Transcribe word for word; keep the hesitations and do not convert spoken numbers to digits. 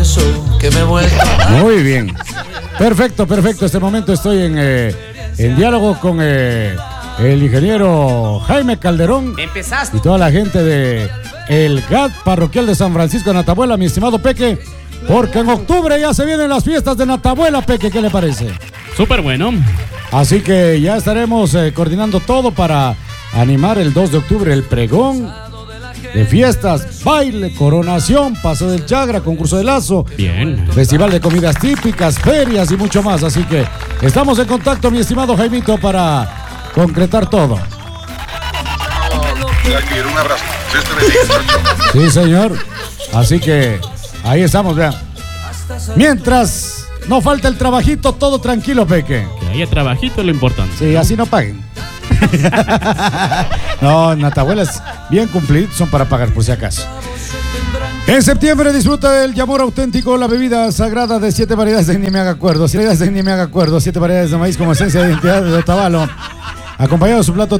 eso que me he vuelto. Muy bien. Perfecto, perfecto. Este momento estoy en, eh, en diálogo con eh, el ingeniero Jaime Calderón. Empezaste. Y toda la gente de el G A T parroquial de San Francisco de Natabuela, mi estimado Peque, porque en octubre ya se vienen las fiestas de Natabuela, Peque, ¿qué le parece? Súper bueno. Así que ya estaremos eh, coordinando todo para animar el dos de octubre el pregón de fiestas, baile, coronación, paso del Chagra, concurso de lazo, bien, festival de comidas típicas, ferias y mucho más. Así que estamos en contacto, mi estimado Jaimito, para concretar todo. Un abrazo. Sí, señor. Así que ahí estamos, vean. Mientras no falta el trabajito, todo tranquilo, Peque. Que haya trabajito es lo importante. Sí, ¿no? Así no paguen. No, Natabuela es bien cumplido, son para pagar por si acaso. En septiembre disfruta del Yamor auténtico, la bebida sagrada de siete variedades de Ni me haga acuerdo, siete variedades de Ni me haga acuerdo, siete variedades de maíz como esencia de identidad de Otavalo, acompañado de su plato